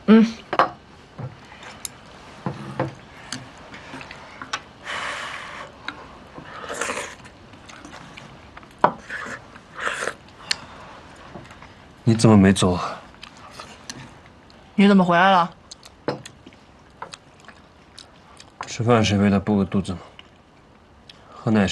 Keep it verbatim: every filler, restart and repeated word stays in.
嗯。 你怎么没走啊？ 你怎么回来了？ 吃饭是为了补个肚子吗？喝奶。